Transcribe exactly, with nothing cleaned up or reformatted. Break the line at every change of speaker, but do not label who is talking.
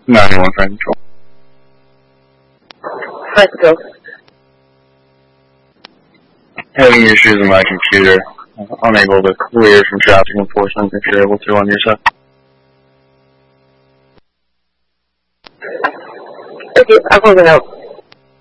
ninety-one Flight Control.
Flight Control.
Having issues in my computer. Uh, unable to clear from traffic enforcement if you're able to on your side.
Okay, I'm holding out.